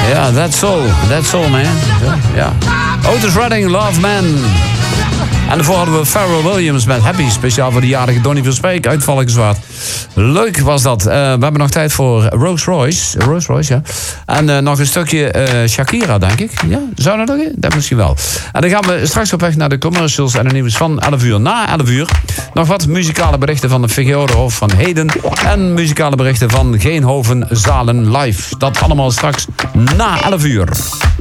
Ja, that's all man. Ja. Otis Redding, Love Man. En daarvoor hadden we Pharrell Williams met Happy. Speciaal voor de jarige Donnie Verspeek. Uitvallingswaard. Leuk was dat. We hebben nog tijd voor Rolls Royce, ja. En nog een stukje Shakira, denk ik. Ja, zou dat nog in? Dat misschien wel. En dan gaan we straks op weg naar de commercials en de nieuws van 11 uur. Na 11 uur nog wat muzikale berichten van de Figueroa van heden. En muzikale berichten van Geenhoven Zalen live. Dat allemaal straks na 11 uur.